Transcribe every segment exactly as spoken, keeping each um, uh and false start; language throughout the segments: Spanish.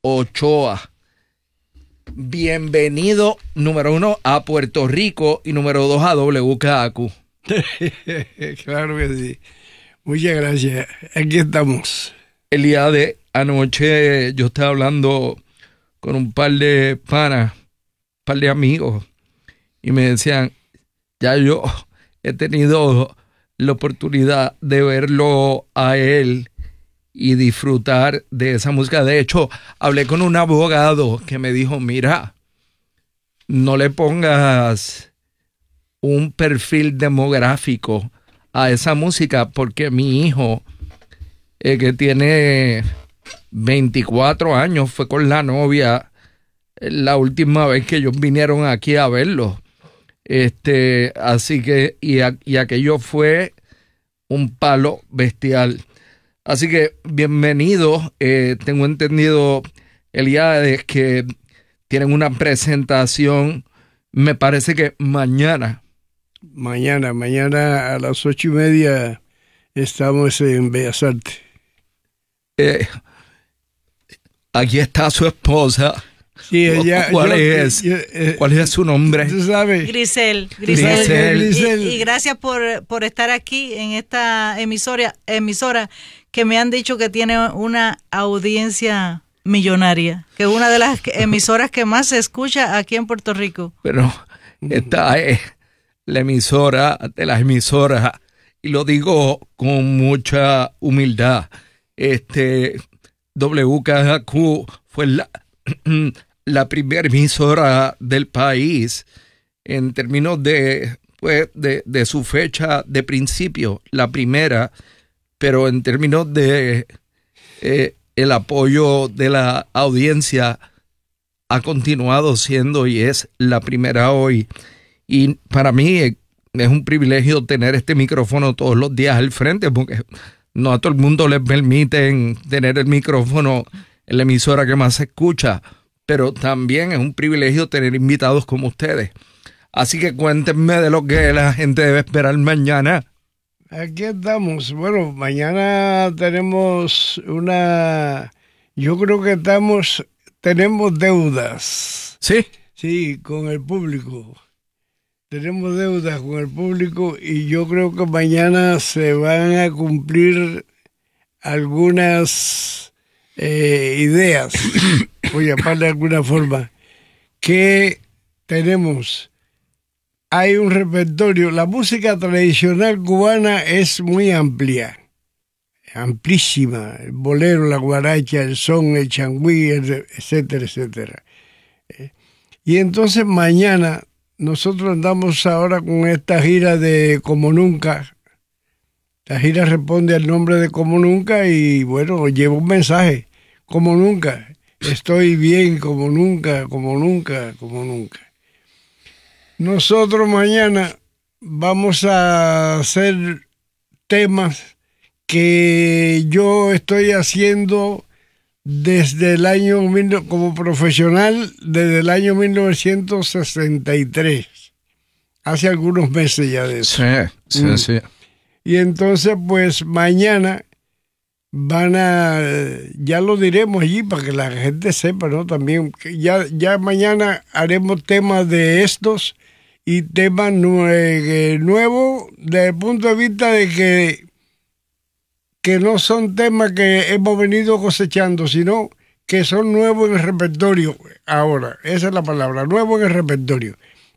Ochoa. Bienvenido, número uno, a Puerto Rico y número dos a W K A Q. Claro que sí. Muchas gracias. Aquí estamos. El día de anoche yo estaba hablando con un par de panas, un par de amigos, y me decían, ya yo he tenido la oportunidad de verlo a él y disfrutar de esa música. De hecho, hablé con un abogado que me dijo, mira, no le pongas un perfil demográfico a esa música porque mi hijo, eh, que tiene veinticuatro años, fue con la novia la última vez que ellos vinieron aquí a verlo. Este, así que, y, a, y aquello fue un palo bestial. Así que, bienvenido. Eh, tengo entendido, Eliades, que tienen una presentación, me parece que mañana. Mañana, mañana a las ocho y media estamos en Bellas Artes. Eh, aquí está su esposa. Sí, ella, ¿Cuál yo, es? Yo, eh, ¿Cuál es su nombre? ¿Tú sabes? Grisel. Grisel. Grisel. Grisel. Y, y gracias por, por estar aquí en esta emisora, emisora que me han dicho que tiene una audiencia millonaria, que es una de las emisoras que más se escucha aquí en Puerto Rico. Pero esta es la emisora de las emisoras, y lo digo con mucha humildad. Este W K A Q fue la, la primera emisora del país en términos de, pues, de, de su fecha de principio, la primera, pero en términos de eh, el apoyo de la audiencia ha continuado siendo y es la primera hoy. Y para mí es un privilegio tener este micrófono todos los días al frente, porque no a todo el mundo le permiten tener el micrófono en la emisora que más se escucha, pero también es un privilegio tener invitados como ustedes. Así que cuéntenme de lo que la gente debe esperar mañana. Aquí estamos. Bueno, mañana tenemos una... Yo creo que estamos... Tenemos deudas. ¿Sí? Sí, con el público. Tenemos deudas con el público y yo creo que mañana se van a cumplir algunas eh, ideas, voy a llamarle de alguna forma, que tenemos. Hay un repertorio. La música tradicional cubana es muy amplia, amplísima. El bolero, la guaracha, el son, el changüí, etcétera, etcétera. Y entonces mañana nosotros andamos ahora con esta gira de Como Nunca. La gira responde al nombre de Como Nunca y bueno, lleva un mensaje. Como nunca. Estoy bien como nunca, como nunca, como nunca. Nosotros mañana vamos a hacer temas que yo estoy haciendo desde el año, como profesional, desde el año mil novecientos sesenta y tres. Hace algunos meses ya de eso. Sí, sí, mm. sí. Y entonces, pues, mañana van a, ya lo diremos allí para que la gente sepa, ¿no? También, que ya, ya mañana haremos temas de estos y temas nue- nuevos desde el punto de vista de que que no son temas que hemos venido cosechando, sino que son nuevos en el repertorio ahora. Esa es la palabra, nuevo en el repertorio.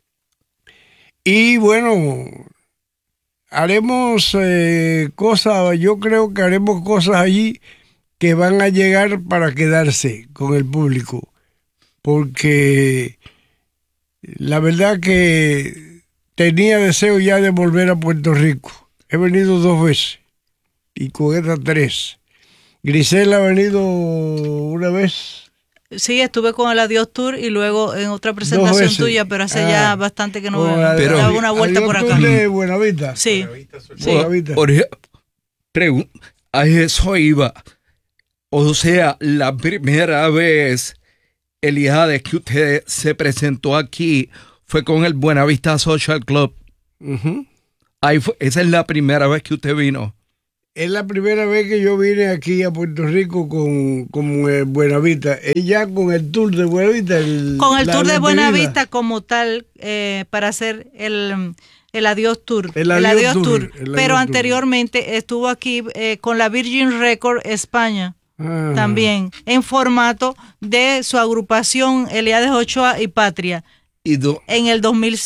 Y bueno, haremos eh, cosas, yo creo que haremos cosas allí que van a llegar para quedarse con el público. Porque la verdad que tenía deseo ya de volver a Puerto Rico. He venido dos veces. Y con estas tres. Grisel ha venido una vez. Sí, estuve con el Adiós Tour y luego en otra presentación tuya, pero hace ah, ya bastante que no pero, daba una vuelta Adiós por acá. Tour de Buenavista. Sí. Buenavista, sí. Buenavista. Por, por, a eso iba. O sea, la primera vez, Eliades, que usted se presentó aquí fue con el Buenavista Social Club. Uh-huh. Ahí fue, esa es la primera vez que usted vino. Es la primera vez que yo vine aquí a Puerto Rico con, con eh, Buenavista. Es ya con el tour de Buenavista. El, con el la tour de despedida. Buenavista como tal, eh, para hacer el, el Adiós Tour. El Adiós, el adiós tour, tour. el Adiós Pero Tour. anteriormente estuvo aquí eh, con la Virgin Record España. Ah. También en formato de su agrupación Eliades Ochoa y Patria. Y do, En el dos mil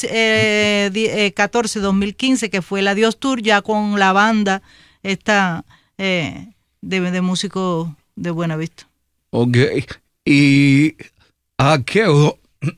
catorce dos mil quince, que fue el Adiós Tour, ya con la banda esta eh, de, de músicos de Buenavista. ok. ¿Y a qué, ho-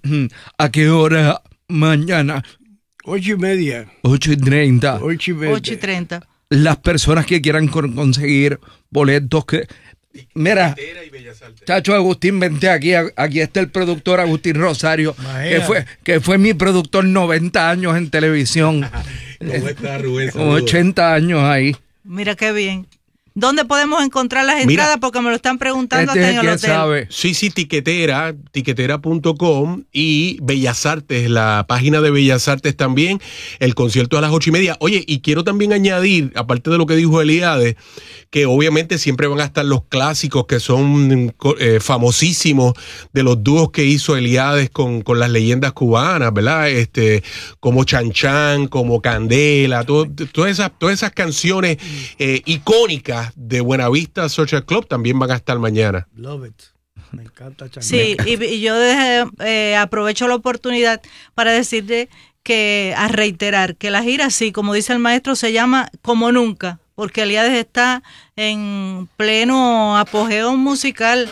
a qué hora mañana? Ocho y media. ocho y treinta. Ocho y media. ocho y treinta. Las personas que quieran con- conseguir boletos que... Mira, chacho Agustín, vente aquí, aquí está el productor Agustín Rosario, que fue, que fue mi productor noventa años en televisión. ¿Cómo está, Rubén? Como Saludos. ochenta años ahí. Mira qué bien. ¿Dónde podemos encontrar las Mira, entradas? Porque me lo están preguntando Este hasta es en el el que hotel. sabe. Sí, sí, tiquetera, tiquetera punto com y Bellas Artes, la página de Bellas Artes también, el concierto a las ocho y media. Oye, y quiero también añadir, aparte de lo que dijo Eliade, que obviamente siempre van a estar los clásicos que son eh, famosísimos de los dúos que hizo Eliades con, con las leyendas cubanas, ¿verdad? Este, como Chan Chan, como Candela, todo, todas, esas, todas esas canciones eh, icónicas de Buenavista Social Club también van a estar mañana. Love it. Me encanta Chan. Sí, y, y yo dejé, eh, aprovecho la oportunidad para decirle que, a reiterar, que la gira, sí, como dice el maestro, se llama Como Nunca, porque Eliades está en pleno apogeo musical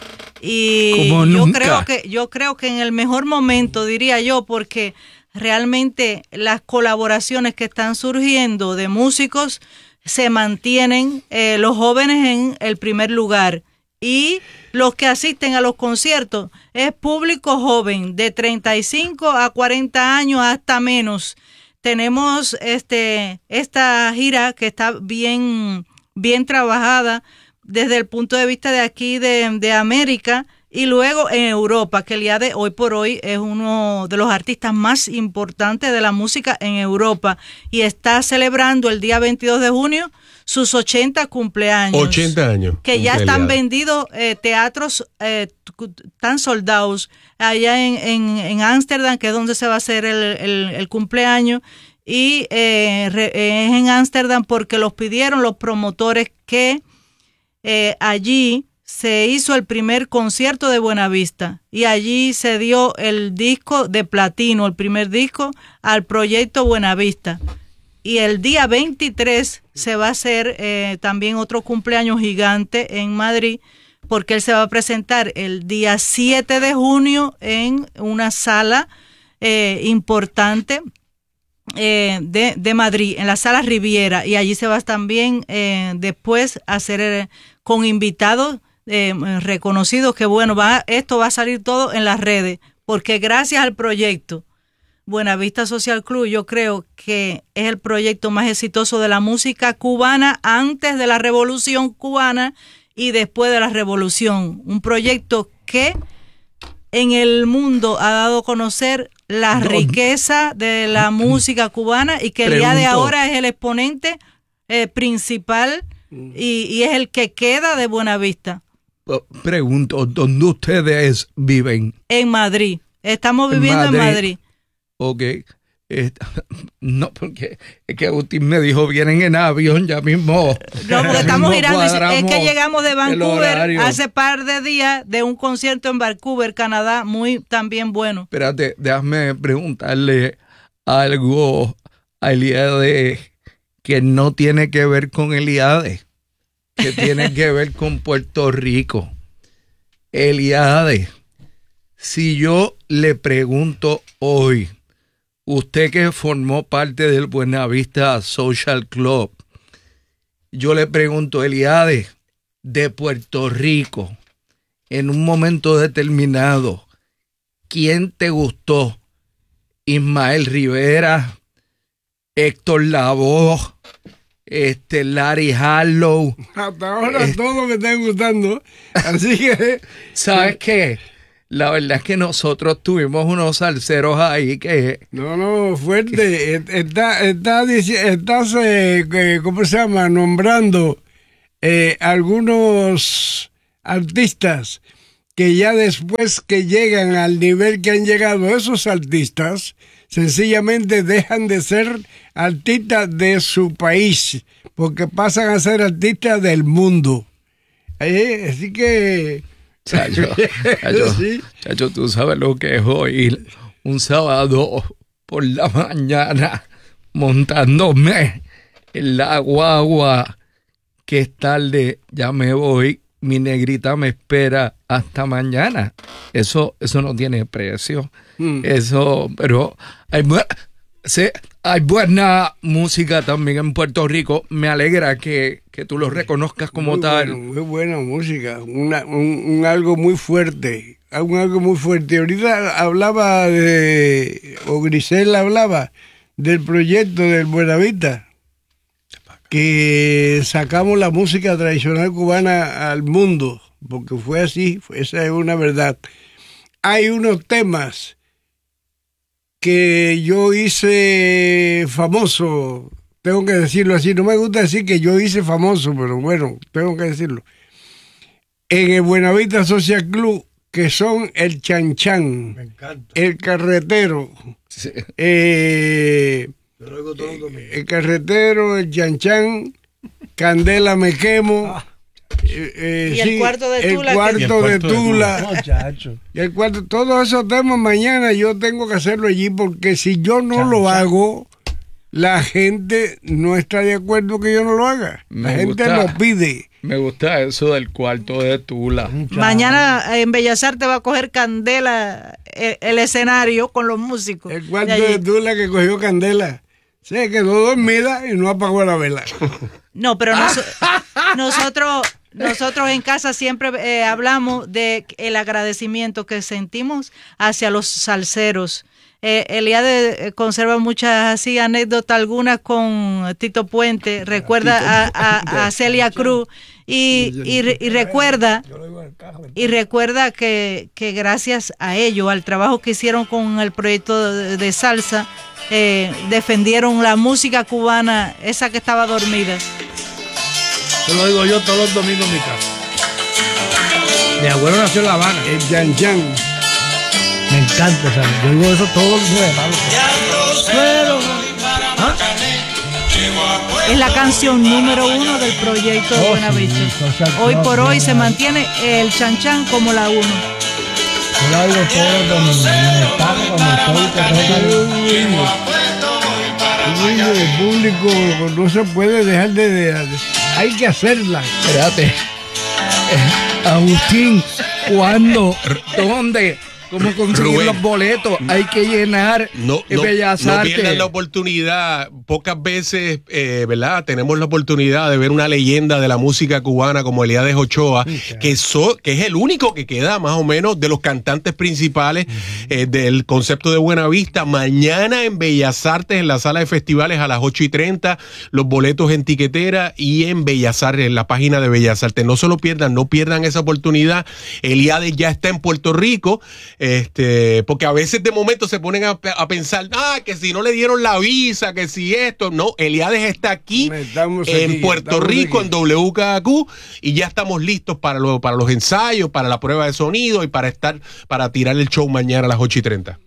y Como yo nunca. creo que yo creo que en el mejor momento, diría yo, porque realmente las colaboraciones que están surgiendo de músicos se mantienen, eh, los jóvenes en el primer lugar, y los que asisten a los conciertos es público joven de treinta y cinco a cuarenta años hasta menos. Tenemos este esta gira que está bien bien trabajada desde el punto de vista de aquí de, de América, y luego en Europa, que Eliade hoy por hoy es uno de los artistas más importantes de la música en Europa y está celebrando el día veintidós de junio sus ochenta cumpleaños. ochenta años. Que ya cumple están Eliade. vendidos eh, teatros, eh, tan soldados allá en en en Ámsterdam, que es donde se va a hacer el, el, el cumpleaños. Y eh, re, eh, es en Ámsterdam porque los pidieron los promotores que eh, allí se hizo el primer concierto de Buenavista y allí se dio el disco de platino, el primer disco al proyecto Buenavista. Y el día veintitrés se va a hacer eh, también otro cumpleaños gigante en Madrid, porque él se va a presentar el día siete de junio en una sala eh, importante eh, de, de Madrid, en la sala Riviera, y allí se va también eh, después a hacer eh, con invitados eh, reconocidos, que bueno, va, esto va a salir todo en las redes, porque gracias al proyecto Buenavista Social Club, yo creo que es el proyecto más exitoso de la música cubana antes de la Revolución Cubana y después de la Revolución. Un proyecto que en el mundo ha dado a conocer la riqueza de la música cubana y que el día de ahora es el exponente eh, principal y, y es el que queda de Buenavista. Pregunto, ¿dónde ustedes viven? En Madrid. Estamos viviendo en Madrid. en Madrid. Ok. Eh, no, porque es que Agustín me dijo, vienen en avión ya mismo. No, porque ya estamos mismo girando. Es cuadramos que llegamos de el Vancouver horario. hace par de días de un concierto en Vancouver, Canadá, muy también bueno. Espérate, déjame preguntarle algo a Eliade que no tiene que ver con Eliade, que tiene que ver con Puerto Rico. Eliade, si yo le pregunto hoy, usted que formó parte del Buenavista Social Club, yo le pregunto, Eliade, de Puerto Rico, en un momento determinado, ¿quién te gustó? Ismael Rivera, Héctor Lavoe, este, Larry Harlow. Hasta ahora Eh. todo me está gustando. Así que ¿Sabes qué? La verdad es que nosotros tuvimos unos salseros ahí que... no, no, fuerte. Está, está, dici- estás, eh, que- ¿cómo se llama? Nombrando eh, algunos artistas que ya después que llegan al nivel que han llegado esos artistas, sencillamente dejan de ser artistas de su país, porque pasan a ser artistas del mundo. Eh, así que... Chacho, chacho, Sí. chacho, tú sabes lo que es hoy, un sábado por la mañana, montándome en la guagua, que es tarde, ya me voy, mi negrita me espera hasta mañana. Eso, eso no tiene precio. Mm. Eso, pero hay, bu- sí, hay buena música también en Puerto Rico. Me alegra que, que tú lo reconozcas como Muy tal. bueno, muy buena música, una, un, un algo muy fuerte, un algo muy fuerte. Ahorita hablaba de, o Grisel hablaba del proyecto del Buenavista, que sacamos la música tradicional cubana al mundo, porque fue así, esa es una verdad. Hay unos temas que yo hice famoso, tengo que decirlo así, no me gusta decir que yo hice famoso, pero bueno, tengo que decirlo. En el Buenavista Social Club, que son el Chan Chan, Me encanta. el Carretero, Sí. eh, Yo lo oigo todo el domingo. el Carretero, el Chan Chan, Candela Me Quemo, eh, eh, Y el cuarto de Tula, el cuarto que- de Y el cuarto de Tula, Muchacho. y el cuarto, todos esos temas mañana yo tengo que hacerlo allí, porque si yo no Chan, lo chan. hago, la gente no está de acuerdo que yo no lo haga. La Me gente gusta. lo pide. Me gusta eso del cuarto de Tula. Mañana eh, en Bellas Artes va a coger candela el, el escenario con los músicos. El cuarto De allí. de Tula que cogió Candela se quedó dormida y no apagó la vela. No, pero noso- nosotros nosotros en casa siempre eh, hablamos de el agradecimiento que sentimos hacia los salseros. Eh, Eliade eh, conserva muchas así anécdotas, algunas con Tito Puente, recuerda a, a- a Celia Cruz y, y, re- y recuerda Yo lo oigo en el carro. y recuerda que, que gracias a ello, al trabajo que hicieron con el proyecto de, de salsa, eh, defendieron la música cubana, esa que estaba dormida. Yo lo oigo yo todos los domingos en mi casa. Mi abuelo nació en La Habana. El Yan Yan. Me encanta, ¿sabes? Yo oigo eso todos los días. Pero, ¿ah? Es la canción número uno del proyecto de Oh, Buenavista. sí, Social Hoy Club, por hoy bien, se bien. mantiene el Chan Chan como la uno. Yo la oigo todos los domingos. En el carro, cuando estoy, que El público no se puede dejar de, de- de- hay que hacerla. Espérate. Eh, Agustín, ¿cuándo? ¿Dónde? ¿Cómo conseguir Rubén. los boletos? Hay que llenar No, en no, Bellas no Artes. pierdan la oportunidad. Pocas veces, eh, ¿verdad? Tenemos la oportunidad de ver una leyenda de la música cubana como Eliades Ochoa, que, so- que es el único que queda más o menos de los cantantes principales eh, del concepto de Buenavista. Mañana en Bellas Artes, en la sala de festivales a las ocho y treinta, los boletos en tiquetera y en Bellas Artes, en la página de Bellas Artes. No se lo pierdan, no pierdan esa oportunidad. Eliades ya está en Puerto Rico. Este, porque a veces de momento se ponen a, a pensar, ah, que si no le dieron la visa, que si esto, no, Eliades está aquí Estamos en aquí, Puerto estamos Rico, aquí. en W K Q, y ya estamos listos para, lo, para los ensayos, para la prueba de sonido y para estar, para tirar el show mañana a las ocho y treinta.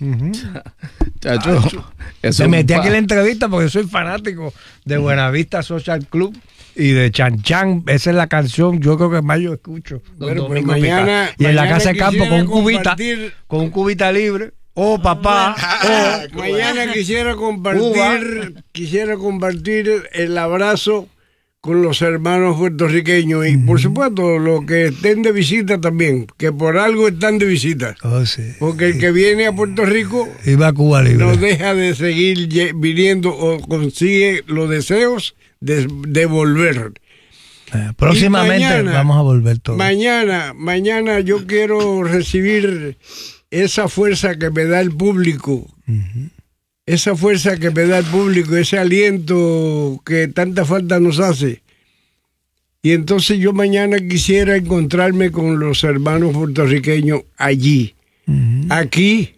Chacho, eso Me es metí un aquí en pa- la entrevista porque soy fanático de Buenavista Social Club y de Chan Chan. Esa es la canción, yo creo que más yo escucho. los Bueno, pues domingos en mi mañana- casa. Y en la mañana casa de campo con un quisiera cubita, compartir- con un cubita libre. Oh, papá. Ah, mañana quisiera compartir, quisiera compartir el abrazo con los hermanos puertorriqueños y por supuesto los que estén de visita también, que por algo están de visita. Oh, sí. Porque el que viene a Puerto Rico Iba a Cuba libre. no deja de seguir ye- viniendo o consigue los deseos de, de volver. Eh, próximamente Y mañana- vamos a volver todos. Mañana, mañana yo quiero recibir esa fuerza que me da el público, esa fuerza que me da el público, ese aliento que tanta falta nos hace. Y entonces yo mañana quisiera encontrarme con los hermanos puertorriqueños allí, aquí,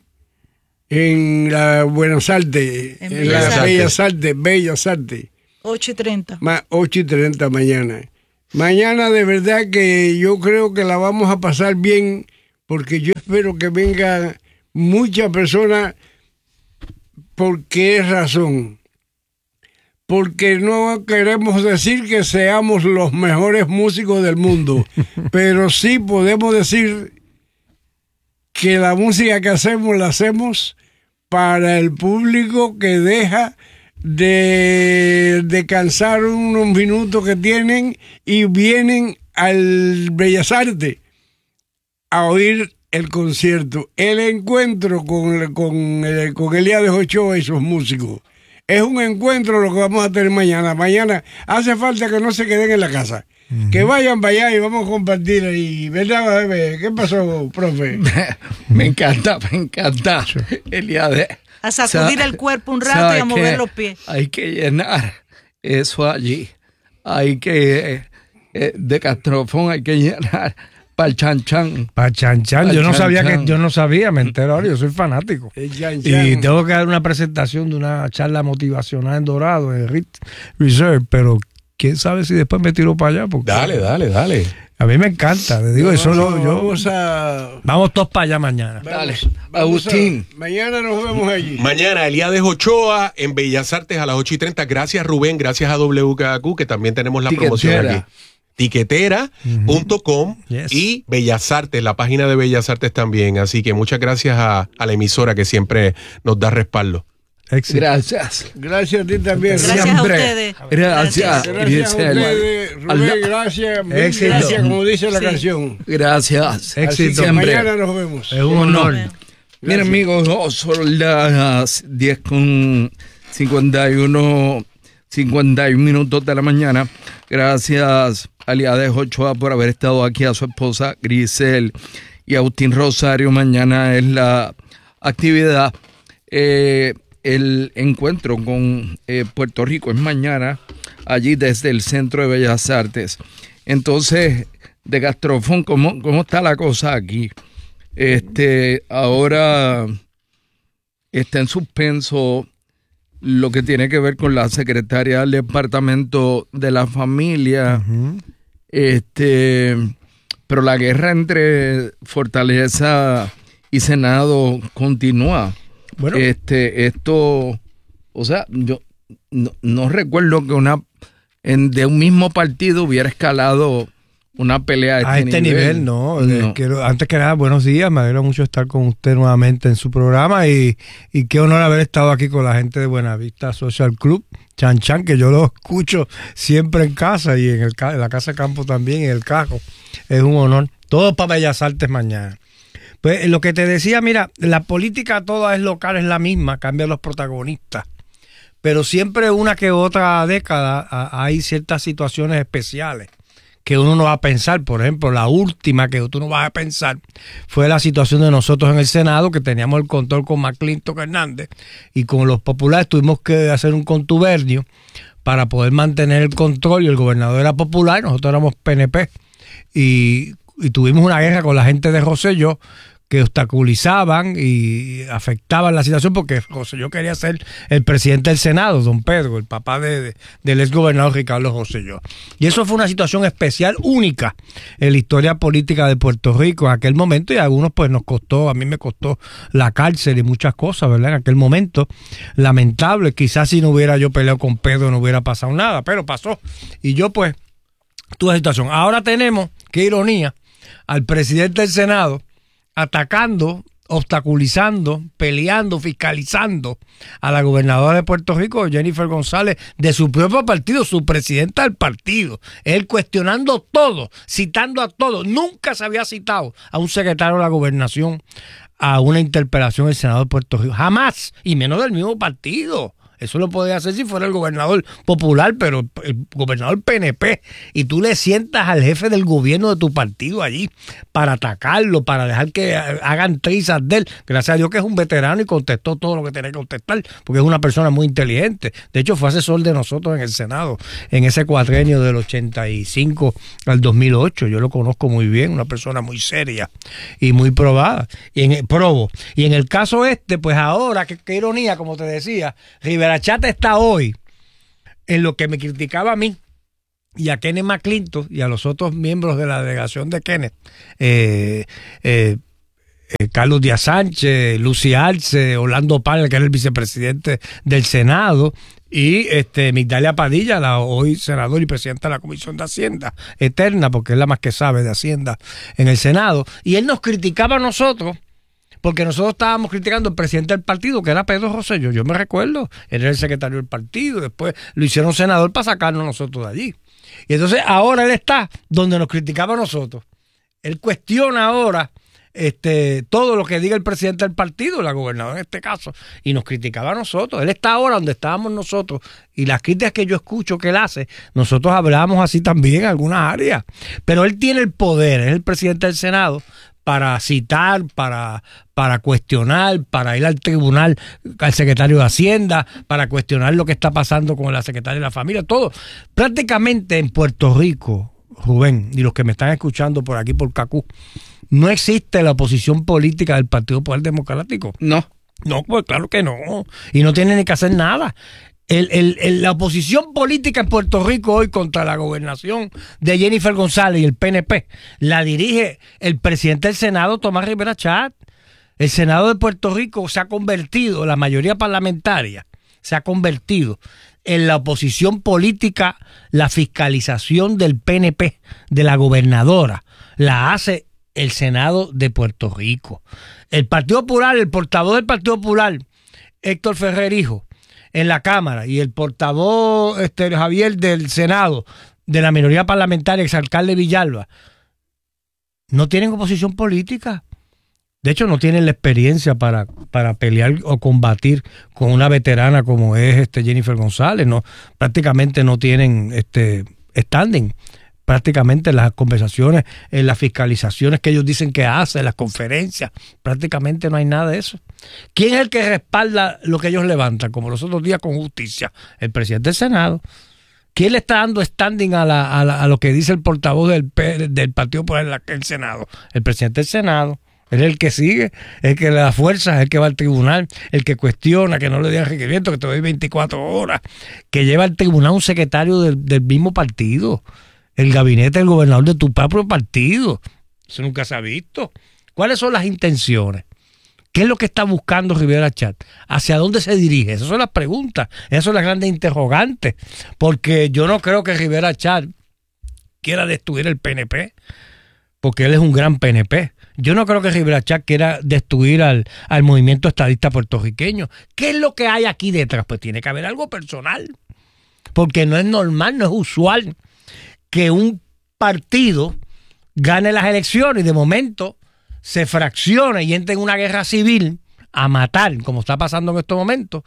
en la Buenas Artes, En en, Bellas las Artes. Bellas Artes, Bellas Artes, ocho y treinta. más ocho y treinta mañana. Mañana de verdad que yo creo que la vamos a pasar bien, porque yo espero que vengan muchas personas. ¿Por qué razón? Porque no queremos decir que seamos los mejores músicos del mundo, pero sí podemos decir que la música que hacemos la hacemos para el público que deja de descansar unos minutos que tienen y vienen al Bellas Artes a oír el concierto, el encuentro con, con, con Elías Ochoa y sus músicos. Es un encuentro lo que vamos a tener mañana. Mañana hace falta que no se queden en la casa. Uh-huh. Que vayan para allá y vamos a compartir ahí. ¿Verdad, bebé? ¿Qué pasó, profe? Me encanta, me encanta. Elías. A sacudir el cuerpo un rato y a mover los pies. Hay que llenar eso allí. Hay que, eh, de Castrofón hay que llenar para el Chan Chan. Para Chan Chan. Yo no Chan sabía Chan. que yo no sabía, me entero ahora, yo soy fanático. Chan Chan. Y tengo que dar una presentación de una charla motivacional en Dorado, en el Rit Reserve, pero quién sabe si después me tiro para allá. Porque Dale, dale, dale. A mí me encanta, te digo, No, eso no, lo, yo, vamos a... vamos todos para allá mañana. Dale, Vamos Agustín. a- mañana nos vemos allí. Mañana, Elías Ochoa en Bellas Artes a las ocho y treinta. Gracias, Rubén. Gracias a W K Q, que también tenemos la promoción Tiquetera. aquí. Tiquetera punto com Yes. y Bellas Artes, la página de Bellas Artes también. Así que muchas gracias a, a la emisora que siempre nos da respaldo. Éxito. Gracias. Gracias a ti también. Gracias Rubén. a Siempre. ustedes. Gracias. Gracias a Giselle. ustedes, Rubén, Allah. gracias, mil Éxito. gracias, como dice la Sí. canción. Gracias. Éxito. Así que Siempre. mañana nos vemos. Es un honor. Mira, amigos, oh, son las diez con cincuenta y uno, cincuenta y un minutos de la mañana. Gracias a Elías Ochoa por haber estado aquí, a su esposa Grisel y a Agustín Rosario. Mañana es la actividad, eh, el encuentro con eh, Puerto Rico es mañana, allí desde el Centro de Bellas Artes. Entonces, de Castrofón, ¿cómo, cómo está la cosa aquí? Este, ahora está en suspenso lo que tiene que ver con la secretaria del Departamento de la Familia. Ujú. Este, pero la guerra entre Fortaleza y Senado continúa. Bueno. Este, esto, o sea, yo no, no recuerdo que una en, de un mismo partido hubiera escalado una pelea A este nivel, no. No. Eh, quiero, antes que nada, buenos días. Me alegra mucho estar con usted nuevamente en su programa y, y qué honor haber estado aquí con la gente de Buenavista Social Club, Chan Chan, que yo lo escucho siempre en casa y en, el, ca- en la Casa de Campo también, en el Cajo. Es un honor. Todo para Bellas Artes mañana. Pues lo que te decía, mira, la política toda es local, es la misma, cambian los protagonistas. Pero siempre una que otra década a, hay ciertas situaciones especiales que uno no va a pensar. Por ejemplo, la última que tú no vas a pensar fue la situación de nosotros en el Senado, que teníamos el control con McClintock Hernández y con los populares tuvimos que hacer un contubernio para poder mantener el control, y el gobernador era popular, nosotros éramos P N P, y, y tuvimos una guerra con la gente de Rosselló que obstaculizaban y afectaban la situación, porque Rosselló quería ser el presidente del Senado, don Pedro, el papá de, de, del ex gobernador Ricardo Rosselló. Y eso fue una situación especial, única en la historia política de Puerto Rico en aquel momento, y a algunos pues nos costó, a mí me costó la cárcel y muchas cosas, ¿verdad? En aquel momento, lamentable, quizás si no hubiera yo peleado con Pedro no hubiera pasado nada, pero pasó. Y yo pues tuve la situación. Ahora tenemos, qué ironía, al presidente del Senado atacando, obstaculizando, peleando, fiscalizando a la gobernadora de Puerto Rico, Jennifer González, de su propio partido, su presidenta del partido. Él cuestionando todo, citando a todos. Nunca se había citado a un secretario de la gobernación a una interpelación del Senado de Puerto Rico. Jamás, y menos del mismo partido. Eso lo podía hacer si fuera el gobernador popular, pero el gobernador P N P, y tú le sientas al jefe del gobierno de tu partido allí para atacarlo, para dejar que hagan trizas de él. Gracias a Dios que es un veterano y contestó todo lo que tenía que contestar, porque es una persona muy inteligente. De hecho, fue asesor de nosotros en el Senado, en ese cuatrenio del ochenta y cinco al dos mil ocho. Yo lo conozco muy bien, una persona muy seria y muy probada, y en el, probo. Y en el caso este, pues ahora, qué, qué ironía, como te decía, Rivera Chat está hoy en lo que me criticaba a mí y a Kenneth McClintock y a los otros miembros de la delegación de Kenneth, eh, eh, eh, Carlos Díaz Sánchez, Lucy Arce, Orlando Palmer, que era el vicepresidente del Senado, y este Migdalia Padilla, la hoy senador y presidenta de la Comisión de Hacienda Eterna, porque es la más que sabe de Hacienda en el Senado, y él nos criticaba a nosotros, porque nosotros estábamos criticando al presidente del partido, que era Pedro Rosselló. Yo me recuerdo, él era el secretario del partido, después lo hicieron senador para sacarnos nosotros de allí. Y entonces ahora él está donde nos criticaba a nosotros. Él cuestiona ahora este, todo lo que diga el presidente del partido, la gobernadora en este caso, y nos criticaba a nosotros. Él está ahora donde estábamos nosotros, y las críticas que yo escucho que él hace, nosotros hablamos así también en algunas áreas. Pero él tiene el poder, es el presidente del Senado, para citar, para, para cuestionar, para ir al tribunal, al secretario de Hacienda, para cuestionar lo que está pasando con la secretaria de la Familia, todo. Prácticamente en Puerto Rico, Rubén, y los que me están escuchando por aquí, por Cacú, no existe la oposición política del Partido Popular Democrático. No. No, pues claro que no. Y no tiene ni que hacer nada. El, el, el, la oposición política en Puerto Rico hoy contra la gobernación de Jennifer González y el P N P la dirige el presidente del Senado, Tomás Rivera Chat. El Senado de Puerto Rico se ha convertido, la mayoría parlamentaria se ha convertido en la oposición política. La fiscalización del P N P, de la gobernadora, la hace el Senado de Puerto Rico. El Partido Popular, el portavoz del Partido Popular, Héctor Ferrer Hijo, en la Cámara, y el portavoz este, Javier del Senado, de la minoría parlamentaria, exalcalde Villalba, no tienen oposición política. De hecho, no tienen la experiencia para, para pelear o combatir con una veterana como es este Jennifer González. No, prácticamente no tienen este standing. Prácticamente las conversaciones, en las fiscalizaciones que ellos dicen que hacen, las conferencias, prácticamente no hay nada de eso. ¿Quién es el que respalda lo que ellos levantan? Como los otros días con justicia, el presidente del Senado. ¿Quién le está dando standing a, la, a, la, a lo que dice el portavoz del, del Partido Popular en el Senado? El presidente del Senado. Él es el que sigue, el que le da fuerza, el que va al tribunal, el que cuestiona, que no le digan requerimiento, que te doy veinticuatro horas, que lleva al tribunal un secretario del, del mismo partido. El gabinete del gobernador de tu propio partido. Eso nunca se ha visto. ¿Cuáles son las intenciones? ¿Qué es lo que está buscando Rivera Chat? ¿Hacia dónde se dirige? Esas son las preguntas. Esas son las grandes interrogantes. Porque yo no creo que Rivera Chat quiera destruir el P N P, porque él es un gran P N P. Yo no creo que Rivera Chat quiera destruir al, al movimiento estadista puertorriqueño. ¿Qué es lo que hay aquí detrás? Pues tiene que haber algo personal. Porque no es normal, no es usual que un partido gane las elecciones y de momento se fraccione y entre en una guerra civil a matar, como está pasando en estos momentos,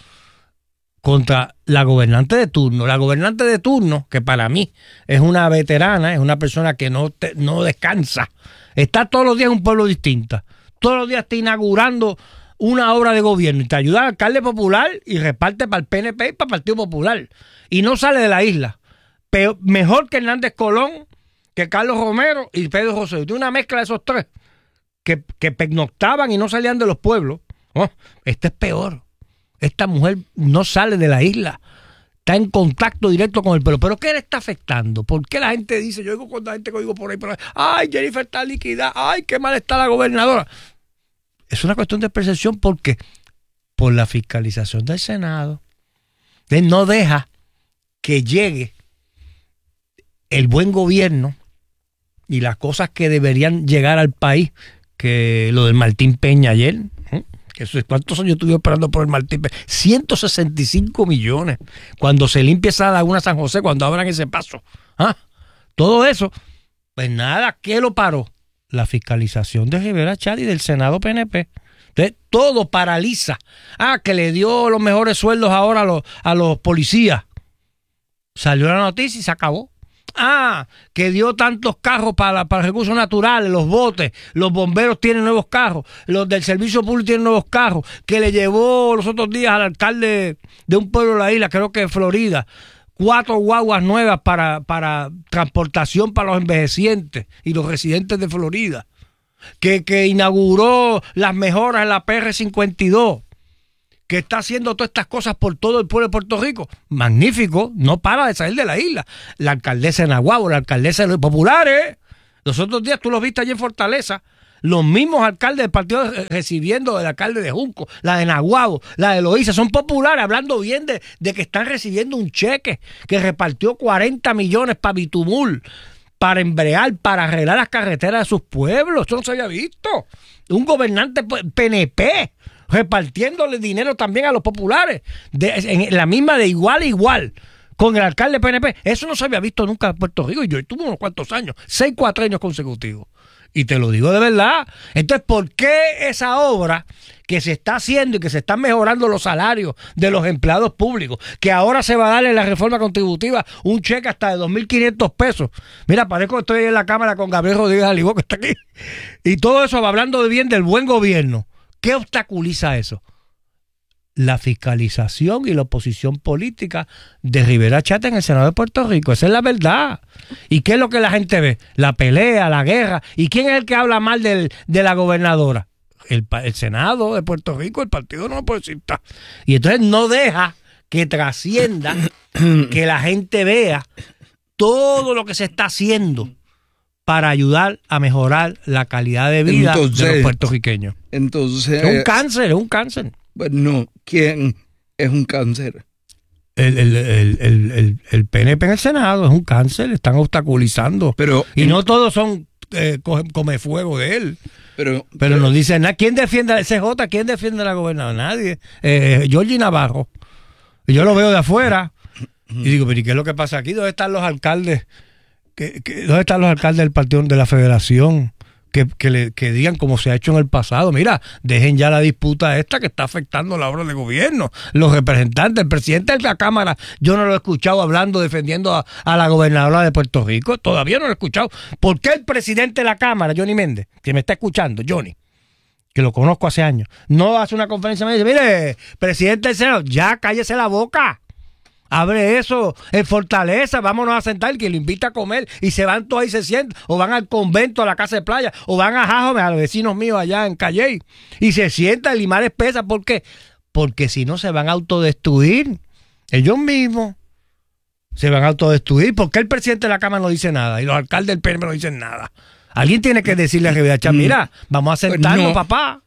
contra la gobernante de turno. La gobernante de turno, que para mí es una veterana, es una persona que no, te, no descansa, está todos los días en un pueblo distinto, todos los días está inaugurando una obra de gobierno y te ayuda al alcalde popular y reparte para el P N P y para el Partido Popular y no sale de la isla. Pero mejor que Hernández Colón, que Carlos Romero y Pedro Rosselló. Tiene una mezcla de esos tres que, que pernoctaban y no salían de los pueblos. Oh, esta es peor. Esta mujer no sale de la isla. Está en contacto directo con el pueblo. ¿Pero qué le está afectando? ¿Por qué la gente dice, yo digo con la gente que oigo por ahí, por ahí, ay, Jennifer está liquidada, ay, qué mal está la gobernadora? Es una cuestión de percepción porque por la fiscalización del Senado, él no deja que llegue el buen gobierno y las cosas que deberían llegar al país, que lo del Martín Peña ayer, ¿eh? que eso, ¿cuántos años yo estuve esperando por el Martín Peña? ciento sesenta y cinco millones, cuando se limpie esa laguna San José, cuando abran ese paso, ¿ah? Todo eso, pues nada, ¿qué lo paró? La fiscalización de Rivera Chat y del Senado P N P. Entonces, todo paraliza. Ah, que le dio los mejores sueldos ahora a los, a los policías. Salió la noticia y se acabó. Ah, que dio tantos carros para, para recursos naturales, los botes, los bomberos tienen nuevos carros, los del servicio público tienen nuevos carros, que le llevó los otros días al alcalde de un pueblo de la isla, creo que de Florida, cuatro guaguas nuevas para, para transportación para los envejecientes y los residentes de Florida, que, que inauguró las mejoras en la P R cincuenta y dos, que está haciendo todas estas cosas por todo el pueblo de Puerto Rico. Magnífico, no para de salir de la isla. La alcaldesa de Naguabo, la alcaldesa de los populares. Los otros días tú los viste allí en Fortaleza. Los mismos alcaldes del partido recibiendo del alcalde de Junco, la de Naguabo, la de Loíza, son populares, hablando bien de, de que están recibiendo un cheque que repartió cuarenta millones para Bitumul, para embrear, para arreglar las carreteras de sus pueblos. Eso no se había visto. Un gobernante P N P repartiéndole dinero también a los populares, de, en la misma de igual a igual, con el alcalde P N P. Eso no se había visto nunca en Puerto Rico, y yo estuve unos cuantos años, seis cuatrienios consecutivos. Y te lo digo de verdad. Entonces, ¿por qué esa obra que se está haciendo y que se están mejorando los salarios de los empleados públicos, que ahora se va a darle en la reforma contributiva un cheque hasta de dos mil quinientos pesos? Mira, parezco que estoy en la cámara con Gabriel Rodríguez Alibó, que está aquí. Y todo eso va hablando de bien del buen gobierno. ¿Qué obstaculiza eso? La fiscalización y la oposición política de Rivera Chat en el Senado de Puerto Rico. Esa es la verdad. ¿Y qué es lo que la gente ve? La pelea, la guerra. ¿Y quién es el que habla mal del, de la gobernadora? El, el Senado de Puerto Rico, el Partido No Progresista. Y entonces no deja que trascienda, que la gente vea todo lo que se está haciendo para ayudar a mejorar la calidad de vida entonces, de los puertorriqueños. Entonces, es un cáncer, es un cáncer. Bueno, ¿quién es un cáncer? El, el, el, el, el, el P N P en el Senado es un cáncer, están obstaculizando. Pero, y no todos son eh, come fuego de él. Pero, pero, pero nos dicen, ¿quién defiende al C J? ¿Quién defiende a la gobernadora? Nadie. Eh, Georgie Navarro. Yo lo veo de afuera y digo, pero ¿y qué es lo que pasa aquí? ¿Dónde están los alcaldes? ¿Qué, qué, ¿Dónde están los alcaldes del partido de la Federación? Que, que, le, que digan como se ha hecho en el pasado. Mira, dejen ya la disputa esta que está afectando la obra de gobierno. Los representantes, el presidente de la Cámara, yo no lo he escuchado hablando, defendiendo a, a la gobernadora de Puerto Rico. Todavía no lo he escuchado. ¿Por qué el presidente de la Cámara, Johnny Méndez, que me está escuchando, Johnny, que lo conozco hace años, no hace una conferencia y me dice, mire, presidente del Senado, ya cállese la boca? Abre eso en Fortaleza, vámonos a sentar, que lo invita a comer y se van todos ahí, se sientan, o van al convento, a la casa de playa, o van a Jajome, a los vecinos míos allá en Calley, y se sientan a limar espesas. ¿Por qué? Porque si no se van a autodestruir ellos mismos. Se van a autodestruir. ¿Por qué el presidente de la Cámara no dice nada? Y los alcaldes del P N P no dicen nada. Alguien tiene que decirle a Rivera Chat, mira, vamos a sentarnos, no. papá.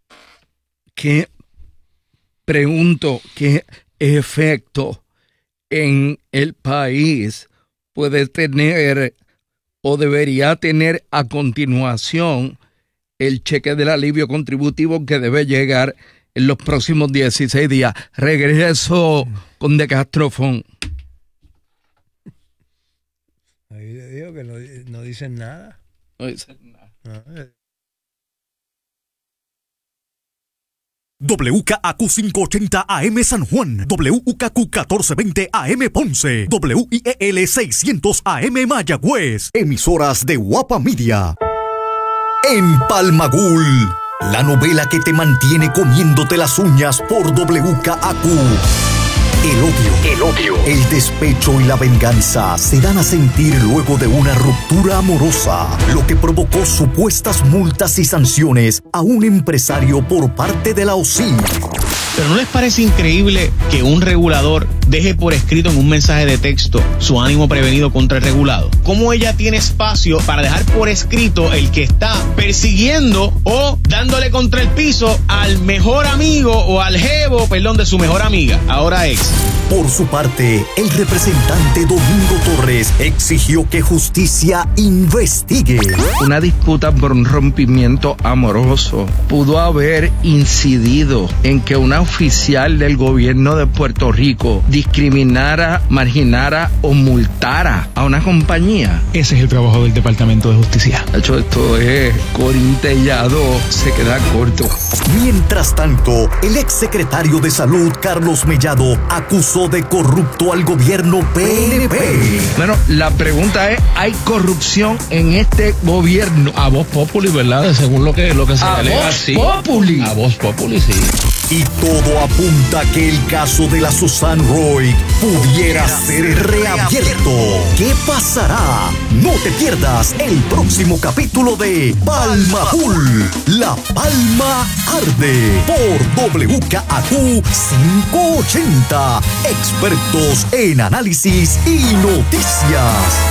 ¿Qué? Pregunto, ¿qué efecto en el país puede tener o debería tener a continuación el cheque del alivio contributivo que debe llegar en los próximos dieciséis días? Regreso con De Castrofón. Ahí le digo que no, no dicen nada. No dicen nada. No. W K A Q quinientos ochenta A M San Juan, W K Q catorce veinte A M Ponce, W I E L seiscientos A M Mayagüez, emisoras de Guapa Media. En Palmagul, la novela que te mantiene comiéndote las uñas por W K A Q. El odio, el odio, el despecho y la venganza se dan a sentir luego de una ruptura amorosa, lo que provocó supuestas multas y sanciones a un empresario por parte de la O S I. ¿Pero no les parece increíble que un regulador deje por escrito en un mensaje de texto su ánimo prevenido contra el regulado? ¿Cómo ella tiene espacio para dejar por escrito el que está persiguiendo o dándole contra el piso al mejor amigo o al jevo, perdón, de su mejor amiga, ahora ex? Por su parte, el representante Domingo Torres exigió que justicia investigue. Una disputa por un rompimiento amoroso pudo haber incidido en que una oficial del gobierno de Puerto Rico discriminara, marginara o multara a una compañía. Ese es el trabajo del Departamento de Justicia. De hecho, esto es corintellado, se queda corto. Mientras tanto, el exsecretario de Salud, Carlos Mellado, acusó de corrupto al gobierno P N P. Bueno, la pregunta es, ¿hay corrupción en este gobierno? A voz populi, ¿verdad? Según lo que, lo que se a alega, voz sí. populi. A voz populi, sí. Y todo apunta que el caso de la Susan Roy pudiera ser reabierto. ¿Qué pasará? No te pierdas el próximo capítulo de Palma Full. La Palma Arde por W K A Q quinientos ochenta. Expertos en análisis y noticias.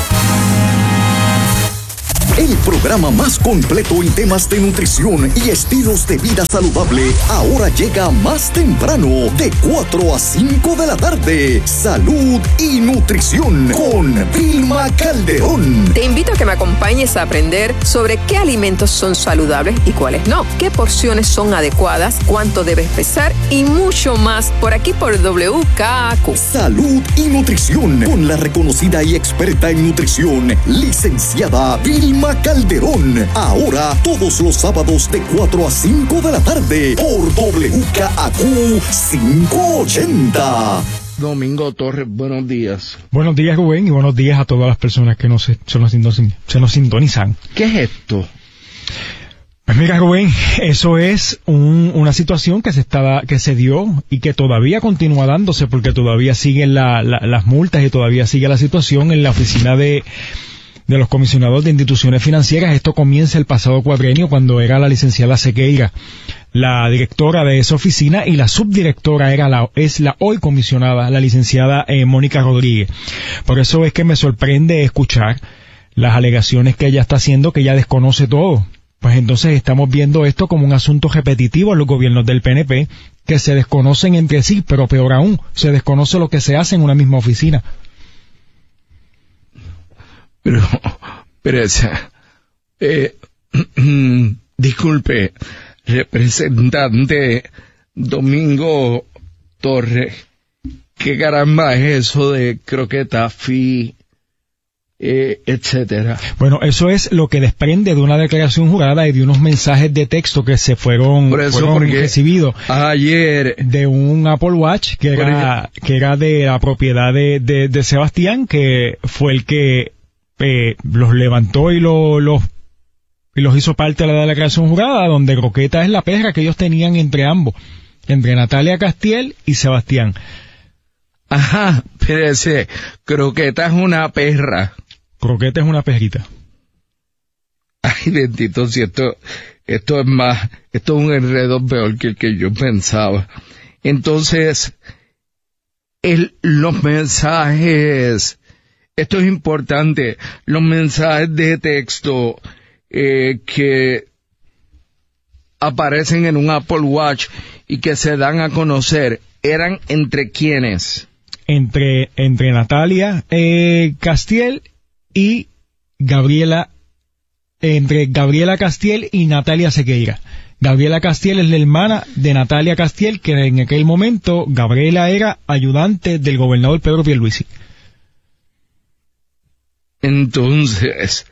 El programa más completo en temas de nutrición y estilos de vida saludable ahora llega más temprano, de cuatro a cinco de la tarde. Salud y nutrición con Vilma Calderón. Te invito a que me acompañes a aprender sobre qué alimentos son saludables y cuáles no, qué porciones son adecuadas, cuánto debes pesar y mucho más por aquí por W K A Q. Salud y nutrición con la reconocida y experta en nutrición, licenciada Vilma Calderón. Ahora todos los sábados de cuatro a cinco de la tarde por W K A Q quinientos ochenta. Domingo Torres, buenos días. Buenos días, Rubén, y buenos días a todas las personas que nos, se, nos, se nos sintonizan. ¿Qué es esto? Pues mira, Rubén, eso es un, una situación que se estaba, que se dio y que todavía continúa dándose, porque todavía siguen la, la, las multas y todavía sigue la situación en la oficina de de los comisionados de instituciones financieras. Esto comienza el pasado cuadrenio, cuando era la licenciada Sequeira la directora de esa oficina, y la subdirectora era la, es la hoy comisionada, la licenciada eh, Mónica Rodríguez. Por eso es que me sorprende escuchar las alegaciones que ella está haciendo, que ella desconoce todo. Pues entonces estamos viendo esto como un asunto repetitivo en los gobiernos del P N P, que se desconocen entre sí, pero peor aún, se desconoce lo que se hace en una misma oficina. Pero, pero esa, eh, disculpe, representante Domingo Torres, ¿qué caramba es eso de croqueta, fi, eh, etcétera? Bueno, eso es lo que desprende de una declaración jurada y de unos mensajes de texto que se fueron, Por eso, fueron recibidos ayer de un Apple Watch que era, que era de la propiedad de, de, de Sebastián, que fue el que Eh, los levantó y, lo, los, y los hizo parte de la declaración jurada, donde croqueta es la perra que ellos tenían entre ambos, entre Natalia Castiel y Sebastián. Ajá, espérese, croqueta es una perra. Croqueta es una perrita. Ay, bendito, si esto, esto es más, esto es un enredo peor que el que yo pensaba. Entonces, el, los mensajes... Esto es importante, los mensajes de texto eh, que aparecen en un Apple Watch y que se dan a conocer, ¿eran entre quiénes? Entre, entre Natalia eh, Castiel y Gabriela, entre Gabriela Castiel y Natalia Sequeira. Gabriela Castiel es la hermana de Natalia Castiel, que en aquel momento Gabriela era ayudante del gobernador Pedro Pierluisi. Entonces,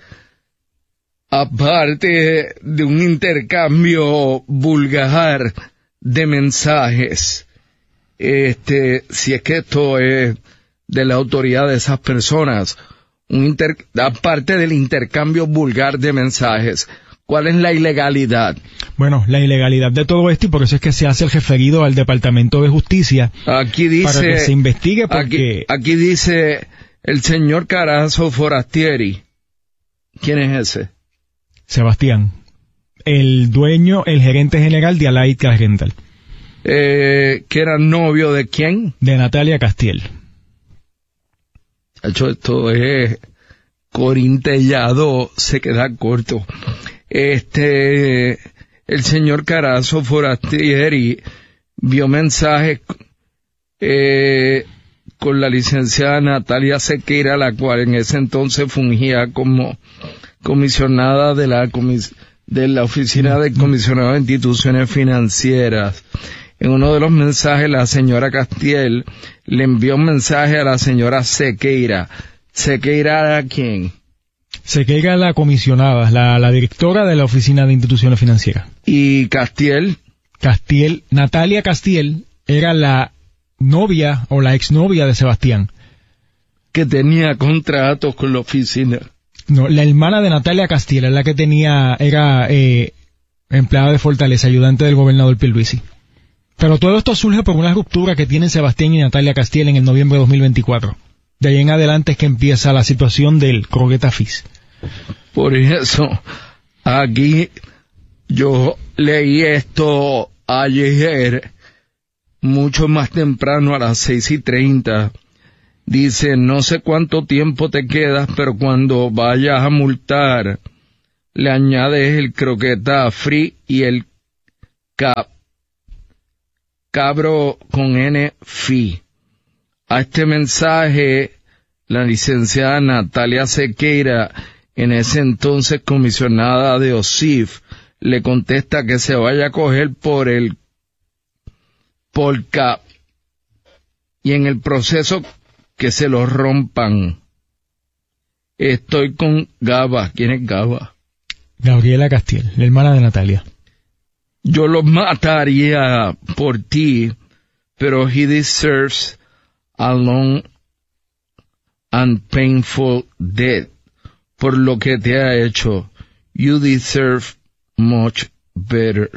aparte de un intercambio vulgar de mensajes, este, si es que esto es de la autoridad de esas personas, un inter, aparte del intercambio vulgar de mensajes, ¿cuál es la ilegalidad? Bueno, la ilegalidad de todo esto, y por eso es que se hace el referido al Departamento de Justicia. Aquí dice, para que se investigue, porque... Aquí, aquí dice... El señor Carazo Forastieri. ¿Quién es ese? Sebastián. El dueño, el gerente general de Alight Car Rental. Eh, ¿que era novio de quién? De Natalia Castiel. Hecho, esto es corintellado, se queda corto. Este, el señor Carazo Forastieri vio mensajes, eh, con la licenciada Natalia Sequeira, la cual en ese entonces fungía como comisionada de la comis de la Oficina del Comisionado de Instituciones Financieras. En uno de los mensajes, la señora Castiel le envió un mensaje a la señora Sequeira. ¿Sequeira era quién? Sequeira la comisionada, la, la directora de la Oficina de Instituciones Financieras. ¿Y Castiel? Castiel, Natalia Castiel era la novia o la exnovia de Sebastián. Que tenía contratos con la oficina. No, la hermana de Natalia Castiel es la que tenía, era eh, empleada de Fortaleza, ayudante del gobernador Pierluisi. Pero todo esto surge por una ruptura que tienen Sebastián y Natalia Castiel en el noviembre de dos mil veinticuatro. De ahí en adelante es que empieza la situación del Croqueta Fizz. Por eso, aquí yo leí esto ayer, mucho más temprano, a las seis y treinta. Dice, no sé cuánto tiempo te quedas, pero cuando vayas a multar, le añades el croqueta free y el cap, cabro con N fi. A este mensaje, la licenciada Natalia Sequeira, en ese entonces comisionada de O S I F, le contesta que se vaya a coger por el por cap y en el proceso que se lo rompan. Estoy con Gaba. ¿Quién es Gaba? Gabriela Castiel, la hermana de Natalia. Yo lo mataría por ti, pero he deserves a long and painful death por lo que te ha hecho. You deserve much better.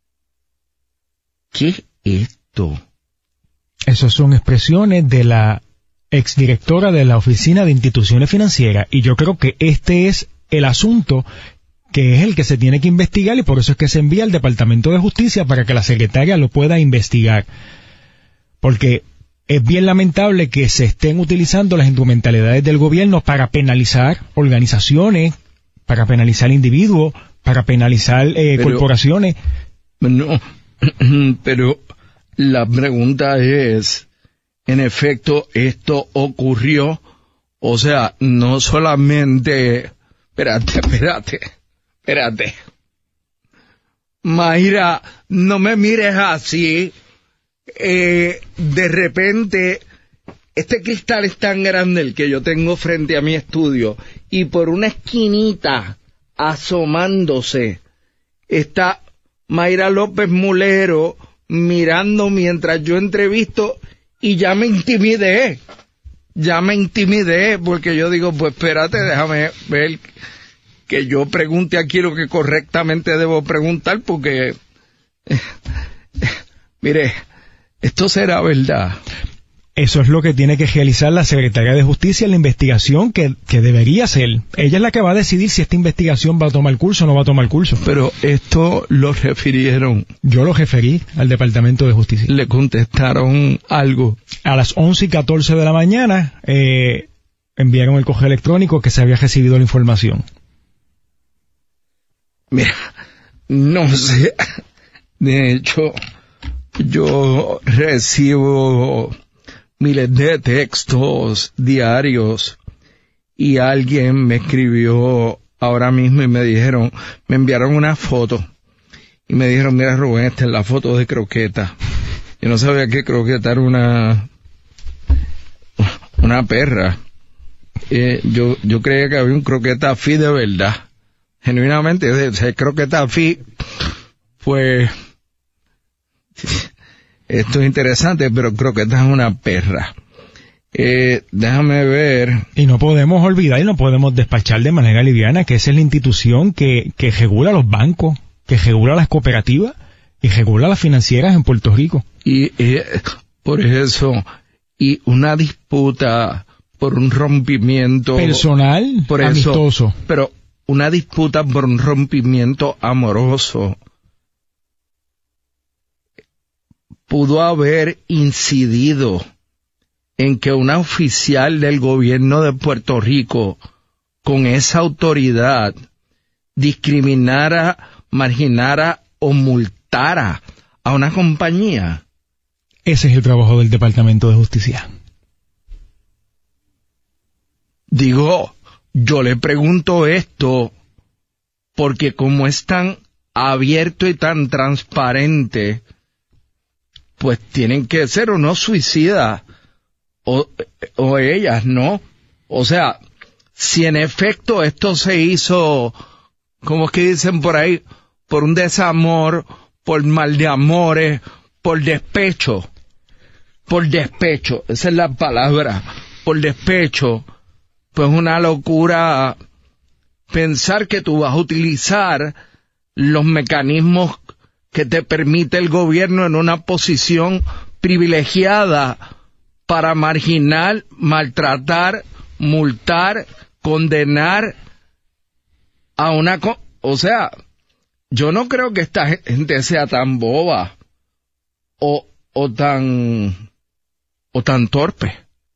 ¿Qué es esto? Esas son expresiones de la exdirectora de la Oficina de Instituciones Financieras, y yo creo que este es el asunto que es el que se tiene que investigar, y por eso es que se envía al Departamento de Justicia para que la secretaria lo pueda investigar. Porque es bien lamentable que se estén utilizando las instrumentalidades del gobierno para penalizar organizaciones, para penalizar individuos, para penalizar eh, pero, corporaciones. No, pero la pregunta es, en efecto, esto ocurrió, o sea, no solamente, espérate, espérate, espérate. Mayra, no me mires así. Eh, de repente, este cristal es tan grande el que yo tengo frente a mi estudio, y por una esquinita, asomándose, está Mayra López Mulero mirando mientras yo entrevisto, y ya me intimidé, ya me intimidé, porque yo digo, pues espérate, déjame ver que yo pregunte aquí lo que correctamente debo preguntar, porque, eh, eh, mire, esto será verdad. Eso es lo que tiene que realizar la Secretaría de Justicia en la investigación que, que debería hacer. Ella es la que va a decidir si esta investigación va a tomar curso o no va a tomar curso. Pero esto lo refirieron. Yo lo referí al Departamento de Justicia. ¿Le contestaron algo? A las once y catorce de la mañana eh, enviaron el correo electrónico que se había recibido la información. Mira, no sé. De hecho, yo recibo miles de textos diarios, y alguien me escribió ahora mismo y me dijeron, me enviaron una foto y me dijeron, mira Rubén, esta es la foto de Croqueta. Yo no sabía que Croqueta era una una perra. Eh, yo yo creía que había un Croqueta Fizz de verdad, genuinamente. Ese Croqueta Fizz, pues esto es interesante, pero Croqueta es una perra. Eh, déjame ver. Y no podemos olvidar y no podemos despachar de manera liviana que esa es la institución que, que regula los bancos, que regula las cooperativas y regula las financieras en Puerto Rico. Y eh, por eso, y una disputa por un rompimiento personal, por amistoso. Eso, pero una disputa por un rompimiento amoroso pudo haber incidido en que una oficial del gobierno de Puerto Rico con esa autoridad discriminara, marginara o multara a una compañía. Ese es el trabajo del Departamento de Justicia. Digo, yo le pregunto esto porque como es tan abierto y tan transparente, pues tienen que ser o no suicidas, o, o ellas, ¿no? O sea, si en efecto esto se hizo, como es que dicen por ahí, por un desamor, por mal de amores, por despecho, por despecho, esa es la palabra, por despecho, pues una locura pensar que tú vas a utilizar los mecanismos que te permite el gobierno en una posición privilegiada para marginar, maltratar, multar, condenar a una... Co- o sea, yo no creo que esta gente sea tan boba o, o tan o tan torpe.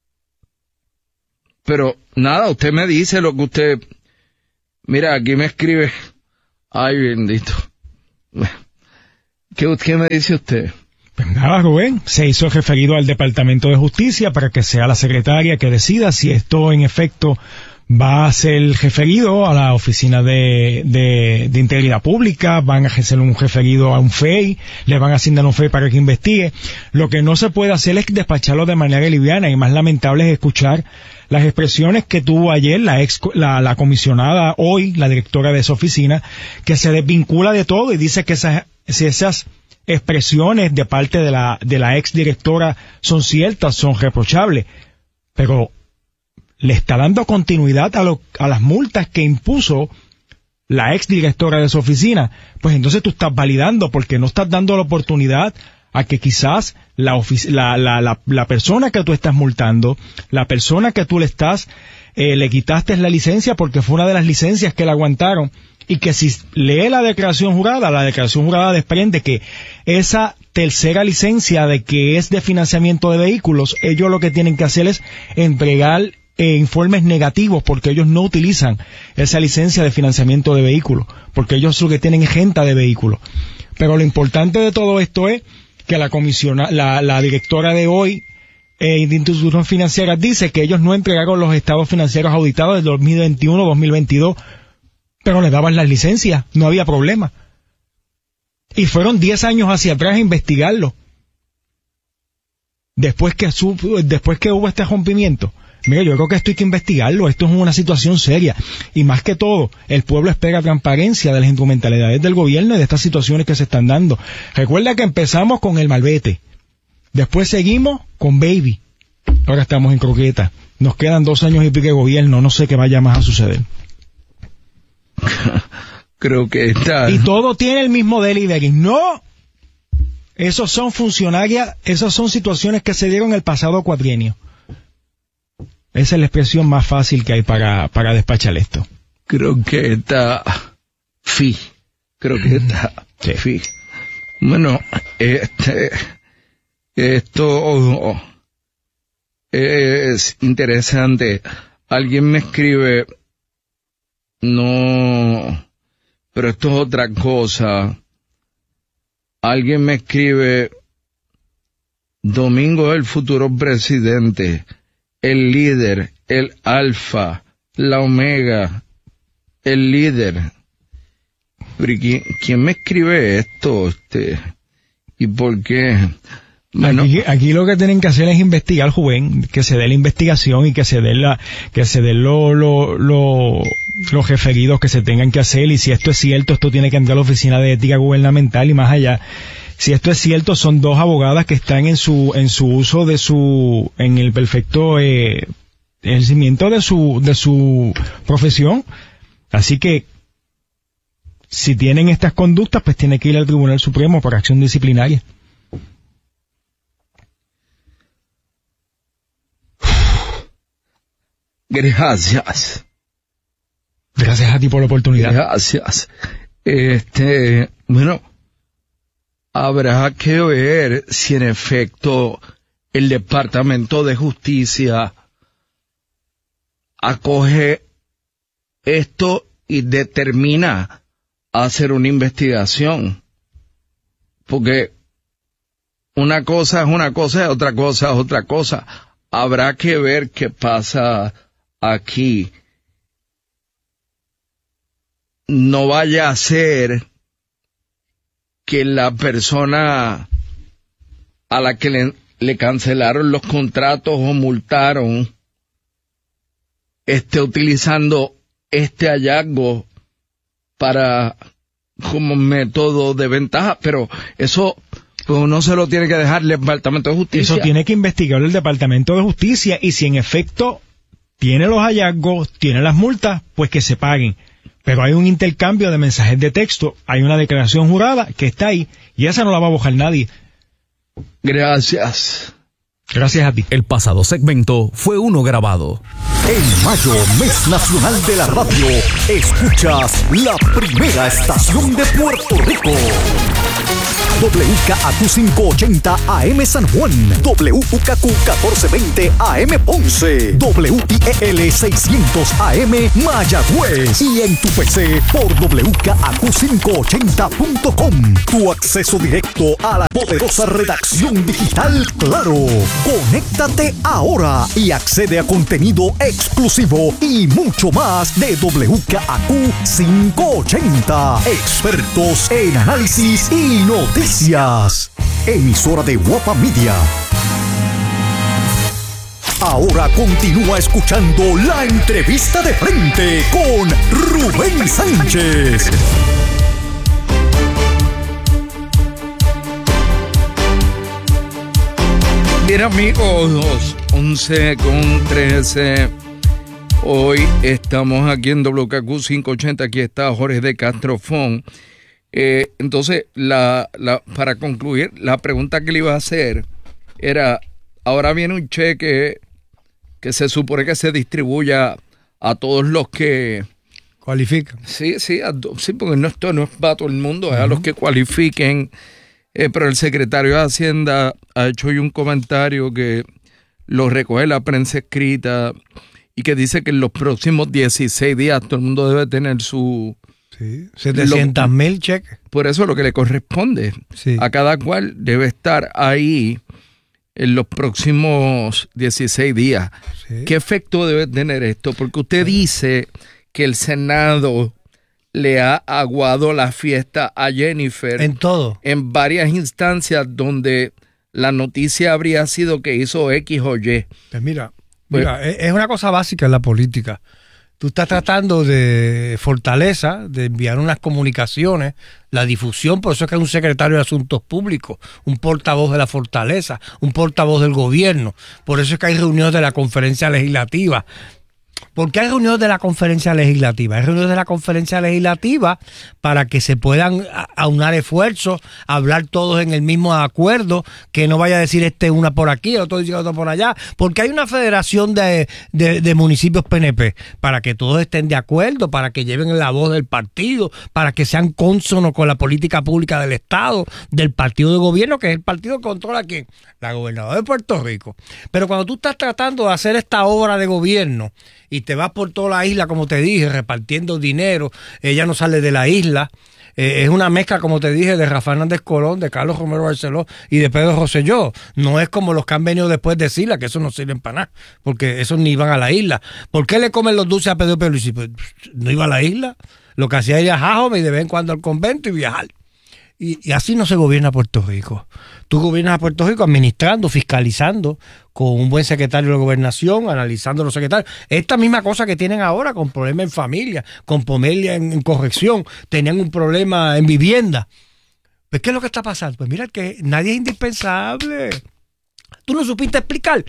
Pero nada, usted me dice lo que usted... Mira, aquí me escribe... Ay, bendito. ¿Qué, qué me dice usted? Pues nada, Rubén, se hizo referido al Departamento de Justicia para que sea la secretaria que decida si esto en efecto va a ser referido a la Oficina de, de, de Integridad Pública, van a hacer un referido a un F E I, le van a asignar un F E I para que investigue. Lo que no se puede hacer es despacharlo de manera liviana, y más lamentable es escuchar las expresiones que tuvo ayer la ex, la, la comisionada, hoy la directora de esa oficina, que se desvincula de todo y dice que esas, si esas expresiones de parte de la, de la ex directora son ciertas, son reprochables, pero le está dando continuidad a, lo, a las multas que impuso la ex directora de su oficina. Pues entonces tú estás validando, porque no estás dando la oportunidad a que quizás la, ofic- la, la, la, la persona que tú estás multando, la persona que tú le estás, eh, le quitaste la licencia porque fue una de las licencias que le aguantaron, y que si lee la declaración jurada, la declaración jurada desprende que esa tercera licencia de que es de financiamiento de vehículos, ellos lo que tienen que hacer es entregar eh, informes negativos, porque ellos no utilizan esa licencia de financiamiento de vehículos, porque ellos lo que tienen es renta de vehículos. Pero lo importante de todo esto es que la comisiona, la, la directora de hoy eh, de instituciones financieras dice que ellos no entregaron los estados financieros auditados del dos mil veintiuno dos mil veintidós, pero le daban las licencias, no había problema. Y fueron diez años hacia atrás a investigarlo. Después que, su, después que hubo este rompimiento. Mira, yo creo que esto hay que investigarlo, esto es una situación seria. Y más que todo, el pueblo espera transparencia de las instrumentalidades del gobierno y de estas situaciones que se están dando. Recuerda que empezamos con el malvete, después seguimos con Baby, ahora estamos en Croqueta. Nos quedan dos años y pico de gobierno, no sé qué vaya más a suceder. Creo que está... Y todo tiene el mismo delivery. No, esos son funcionarias, esas son situaciones que se dieron el pasado cuatrienio. Esa es la expresión más fácil que hay para, para despachar esto. Creo que está... Fi. Creo que está... Sí. Fi. Bueno, este... Esto... Es interesante. Alguien me escribe... No... Pero esto es otra cosa. Alguien me escribe... Domingo es el futuro presidente... El líder, el alfa, la omega, el líder. Pero ¿quién, quién me escribe esto? Este, ¿y por qué? Bueno, aquí, aquí lo que tienen que hacer es investigar, Rubén, que se dé la investigación y que se dé la, que se den lo, lo, lo, los referidos que se tengan que hacer, y si esto es cierto, esto tiene que entrar a la Oficina de Ética Gubernamental y más allá. Si esto es cierto, son dos abogadas que están en su en su uso de su en el perfecto eh, ejercimiento de su de su profesión. Así que si tienen estas conductas, pues tiene que ir al Tribunal Supremo por acción disciplinaria. Gracias. Gracias a ti por la oportunidad. Gracias. Este, bueno, habrá que ver si en efecto el Departamento de Justicia acoge esto y determina hacer una investigación. Porque una cosa es una cosa y otra cosa es otra cosa. Habrá que ver qué pasa aquí. No vaya a ser que la persona a la que le, le cancelaron los contratos o multaron esté utilizando este hallazgo para como método de ventaja, pero eso pues uno se lo tiene que dejar al Departamento de Justicia. Eso tiene que investigar el Departamento de Justicia, y si en efecto tiene los hallazgos, tiene las multas, pues que se paguen. pero hay un intercambio de mensajes de texto, hay una declaración jurada que está ahí, y esa no la va a borrar nadie. Gracias. Gracias a ti. El pasado segmento fue uno grabado. En mayo, mes nacional de la radio, escuchas la primera estación de Puerto Rico. W K A Q quinientos ochenta A M San Juan, W K Q catorce veinte A M Ponce, W I E L seiscientos A M Mayagüez y en tu P C por W K A Q quinientos ochenta punto com. Tu acceso directo a la poderosa redacción digital Claro. Conéctate ahora y accede a contenido exclusivo y mucho más de W K A Q quinientos ochenta. Expertos en análisis y noticias. Emisora de Guapa Media. Ahora continúa escuchando la entrevista de frente con Rubén Sánchez. Bien, amigos, once con trece. Hoy estamos aquí en W K Q quinientos ochenta. Aquí está Jorge de Castrofón. Eh, entonces, la, la, para concluir, la pregunta que le iba a hacer era, ahora viene un cheque que se supone que se distribuya a todos los que cualifican. Sí, sí, a, sí, porque no, esto no es para todo el mundo, uh-huh. Es a los que cualifiquen. Eh, pero el secretario de Hacienda ha hecho hoy un comentario que lo recoge la prensa escrita y que dice que en los próximos dieciséis días todo el mundo debe tener su... Sí, setecientos mil cheques. Por eso lo que le corresponde sí. a cada cual debe estar ahí en los próximos dieciséis días. Sí. ¿Qué efecto debe tener esto? Porque usted sí. dice que el Senado le ha aguado la fiesta a Jennifer. En todo. En varias instancias donde la noticia habría sido que hizo X o Y. Pues mira, mira pues, es una cosa básica en la política. Tú estás tratando de fortaleza, de enviar unas comunicaciones, la difusión, por eso es que hay un secretario de Asuntos Públicos, un portavoz de la fortaleza, un portavoz del gobierno, por eso es que hay reuniones de la conferencia legislativa. ¿Por qué hay reuniones de la conferencia legislativa? Hay reuniones de la conferencia legislativa para que se puedan aunar esfuerzos, hablar todos en el mismo acuerdo, que no vaya a decir este una por aquí, otro dice otro por allá, porque hay una federación de, de, de municipios P N P, para que todos estén de acuerdo, para que lleven la voz del partido, para que sean cónsonos con la política pública del Estado, del partido de gobierno, que es el partido que controla ¿quién? La gobernadora de Puerto Rico. Pero cuando tú estás tratando de hacer esta obra de gobierno, y te vas por toda la isla, como te dije, repartiendo dinero, ella no sale de la isla, eh, es una mezcla, como te dije, de Rafael Hernández Colón, de Carlos Romero Barceló y de Pedro Rosselló. No es como los que han venido después de Sila, que esos no sirven para nada, porque esos ni iban a la isla. ¿Por qué le comen los dulces a Pedro Pierluisi? Pues, no iba a la isla, lo que hacía era Jajome y de vez en cuando al convento y viajar. Y, y así no se gobierna Puerto Rico. Tú gobiernas a Puerto Rico administrando, fiscalizando, con un buen secretario de Gobernación, analizando los secretarios. Esta misma cosa que tienen ahora con problemas en familia, con problemas en, en corrección, tenían un problema en vivienda. Pues, ¿qué es lo que está pasando? Pues mira, que nadie es indispensable. Tú no supiste explicar.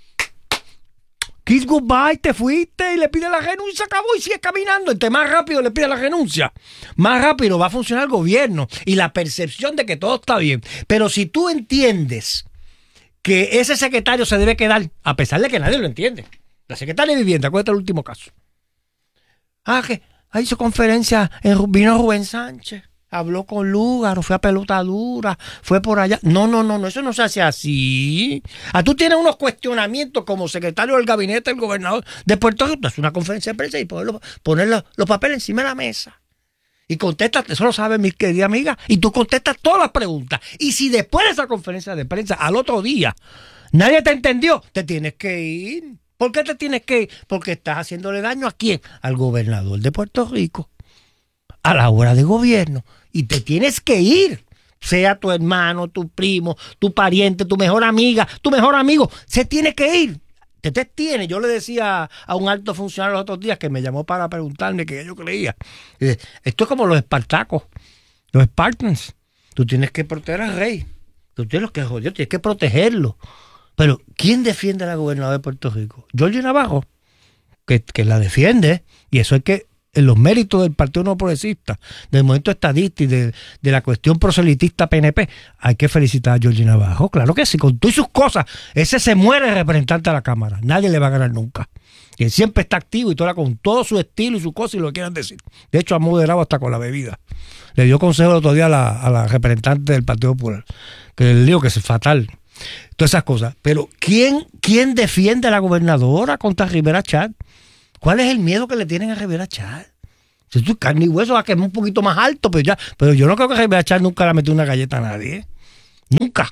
Kiss goodbye, te fuiste y le pide la renuncia, acabó y sigue caminando. Entre más rápido le pide la renuncia, más rápido va a funcionar el gobierno y la percepción de que todo está bien. Pero si tú entiendes que ese secretario se debe quedar, a pesar de que nadie lo entiende, la secretaria de Vivienda, acuérdate el último caso. Ah, que hizo conferencia, en, vino Rubén Sánchez, habló con Lúgaro, fue a pelota dura, fue por allá. No, no, no, no, eso no se hace así. Ah, tú tienes unos cuestionamientos como secretario del gabinete del gobernador de Puerto Rico. Es una conferencia de prensa y poner, los, poner los, los papeles encima de la mesa. Y contestas, eso lo sabe mi querida amiga, y tú contestas todas las preguntas. Y si después de esa conferencia de prensa, al otro día, nadie te entendió, te tienes que ir. ¿Por qué te tienes que ir? Porque estás haciéndole daño ¿a quién? Al gobernador de Puerto Rico, a la hora de gobierno. Y te tienes que ir, sea tu hermano, tu primo, tu pariente, tu mejor amiga, tu mejor amigo, se tiene que ir. Te, te tiene. Yo le decía a un alto funcionario los otros días que me llamó para preguntarme qué yo creía. Esto es como los espartacos, los Spartans. Tú tienes que proteger al rey. Tú tienes que joder, tienes que protegerlo. Pero ¿quién defiende a la gobernadora de Puerto Rico? Georgie Navarro, que, que la defiende, y eso hay que en los méritos del Partido No Progresista, del movimiento estadista y de, de la cuestión proselitista P N P, hay que felicitar a Georgie Navarro. Claro que sí, con todas sus cosas. Ese se muere representante de la Cámara. Nadie le va a ganar nunca. Que siempre está activo y todo, con todo su estilo y su cosa y lo que quieran decir. De hecho, ha moderado hasta con la bebida. Le dio consejo el otro día a la, a la representante del Partido Popular, que le digo que es fatal. Todas esas cosas. Pero ¿quién, quién defiende a la gobernadora contra Rivera Chat? ¿Cuál es el miedo que le tienen a Rivera Chat? Si tú carne y hueso va a quedar un poquito más alto, pero ya, pero yo no creo que Rivera Chat nunca le ha metido una galleta a nadie. ¿eh? Nunca.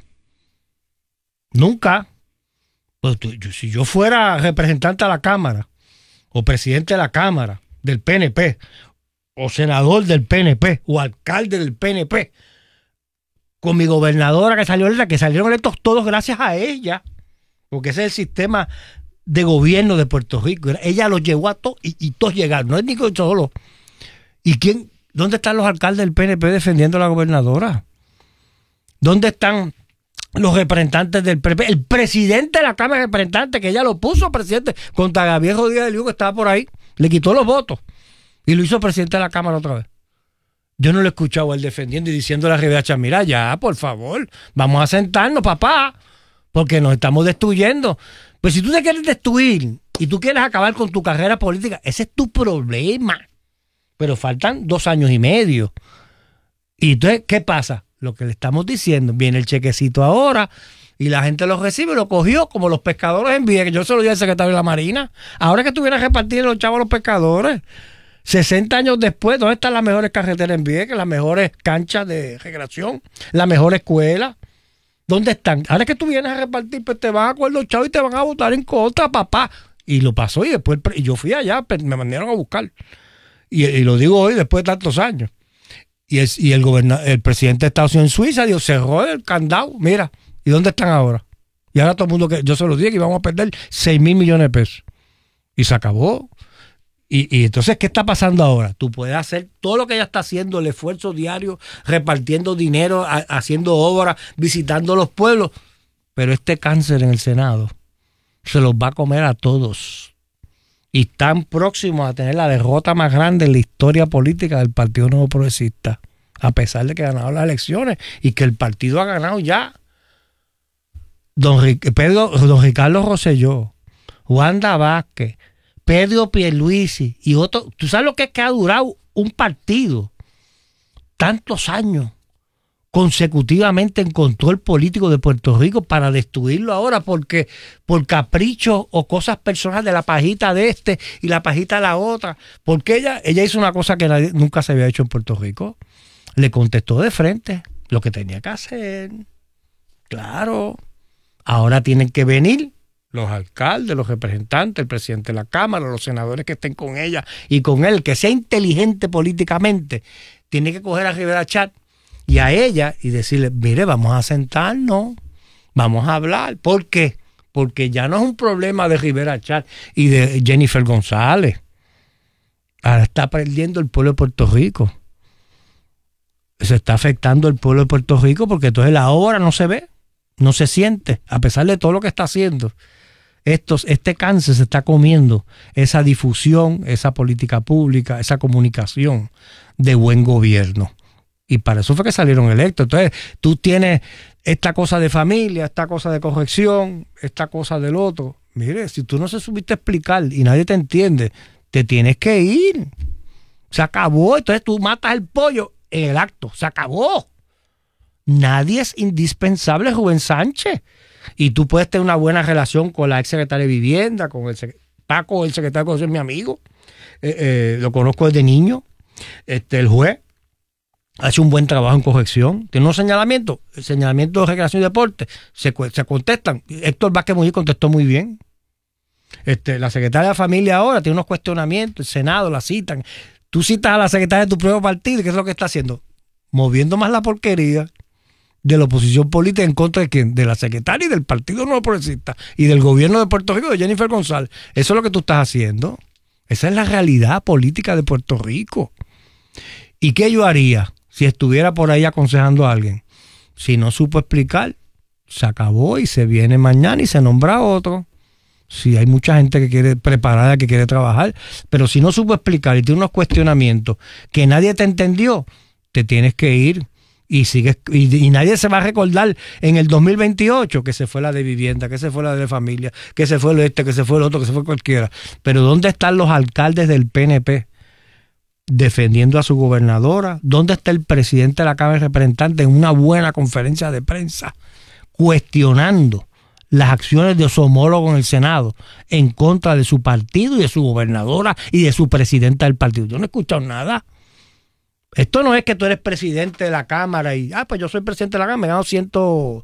Nunca. Pues tú, yo, si yo fuera representante de la Cámara, o presidente de la Cámara, del P N P, o senador del P N P, o alcalde del P N P, con mi gobernadora que salió electa, que salieron electos todos gracias a ella, porque ese es el sistema de gobierno de Puerto Rico. Ella los llevó a todos y, y todos llegaron, no es ni solo. ¿Y quién? ¿Dónde están los alcaldes del P N P defendiendo a la gobernadora? ¿Dónde están los representantes del P N P? El presidente de la Cámara de Representantes, que ella lo puso presidente contra Gabriel Rodríguez de Lugo, que estaba por ahí, le quitó los votos y lo hizo presidente de la Cámara otra vez. Yo no lo he escuchado a él defendiendo y diciéndole a Rivera Chat, mira, ya, por favor, vamos a sentarnos, papá, porque nos estamos destruyendo. Pues si tú te quieres destruir y tú quieres acabar con tu carrera política, ese es tu problema. Pero faltan dos años y medio. Y entonces, ¿qué pasa? Lo que le estamos diciendo, viene el chequecito ahora y la gente lo recibe, lo cogió como los pescadores en Vieques. Yo se lo di al secretario de la Marina. Ahora que estuviera repartiendo los chavos a los pescadores, sesenta años después, ¿dónde están las mejores carreteras en Vieques? Las mejores canchas de recreación, la mejor escuela. ¿Dónde están? Ahora que tú vienes a repartir, pues te van a coger los chavos y te van a votar en contra, papá. Y lo pasó y después y yo fui allá, me mandaron a buscar. Y, y lo digo hoy después de tantos años. Y el, y el, goberna, el presidente de Estados Unidos en Suiza dio, cerró el candado. Mira, ¿y dónde están ahora? Y ahora todo el mundo, que yo se los dije que íbamos a perder seis mil millones de pesos. Y se acabó. Y, y entonces, ¿qué está pasando ahora? Tú puedes hacer todo lo que ella está haciendo, el esfuerzo diario, repartiendo dinero, a, haciendo obras, visitando los pueblos. Pero este cáncer en el Senado se los va a comer a todos. Y están próximos a tener la derrota más grande en la historia política del Partido Nuevo Progresista, a pesar de que ganaron las elecciones y que el partido ha ganado ya. Don, Pedro, don Ricardo Rosselló, Wanda Vázquez, Pedro Pierluisi y otros. ¿Tú sabes lo que es que ha durado un partido tantos años consecutivamente en control político de Puerto Rico para destruirlo ahora porque por capricho o cosas personales de la pajita de este y la pajita de la otra? Porque ella, ella hizo una cosa que nadie, nunca se había hecho en Puerto Rico. Le contestó de frente lo que tenía que hacer. Claro. Ahora tienen que venir los alcaldes, los representantes, el presidente de la Cámara, los senadores que estén con ella y con él, que sea inteligente políticamente, tiene que coger a Rivera Chat y a ella y decirle, mire, vamos a sentarnos, vamos a hablar. ¿Por qué? Porque ya no es un problema de Rivera Chat y de Jennifer González. Ahora está perdiendo el pueblo de Puerto Rico. Se está afectando el pueblo de Puerto Rico porque entonces la obra no se ve, no se siente, a pesar de todo lo que está haciendo. Estos, este cáncer se está comiendo esa difusión, esa política pública, esa comunicación de buen gobierno. Y para eso fue que salieron electos. Entonces, tú tienes esta cosa de familia, esta cosa de corrección, esta cosa del otro. Mire, si tú no se supiste explicar y nadie te entiende, te tienes que ir. Se acabó. Entonces tú matas el pollo en el acto. Se acabó. Nadie es indispensable, Rubén Sánchez. Y tú puedes tener una buena relación con la ex secretaria de Vivienda, con el Paco, el secretario de Corrección, es mi amigo. Eh, eh, lo conozco desde niño. Este, el juez ha hecho un buen trabajo en corrección. Tiene unos señalamientos. El señalamiento de recreación y deporte se, se contestan. Héctor Vázquez Muñiz contestó muy bien. Este, la secretaria de Familia ahora tiene unos cuestionamientos. El Senado la citan. Tú citas a la secretaria de tu propio partido. ¿Qué es lo que está haciendo? Moviendo más la porquería de la oposición política en contra de quién, de la secretaria y del Partido Nuevo Progresista y del gobierno de Puerto Rico de Jennifer González. Eso es lo que tú estás haciendo. Esa es la realidad política de Puerto Rico. ¿Y qué yo haría si estuviera por ahí aconsejando a alguien? Si no supo explicar, se acabó y se viene mañana y se nombra otro. Sí, hay mucha gente que quiere preparada, que quiere trabajar, pero si no supo explicar y tiene unos cuestionamientos que nadie te entendió, te tienes que ir y sigues y, y nadie se va a recordar en el dos mil veintiocho que se fue la de vivienda, que se fue la de familia, que se fue lo este, que se fue lo otro, que se fue cualquiera. Pero ¿dónde están los alcaldes del P N P defendiendo a su gobernadora? ¿Dónde está el presidente de la Cámara de Representantes en una buena conferencia de prensa cuestionando las acciones de su homólogo en el Senado en contra de su partido y de su gobernadora y de su presidenta del partido? Yo no he escuchado nada. Esto no es que tú eres presidente de la Cámara y, ah, pues yo soy presidente de la Cámara, me gano ciento,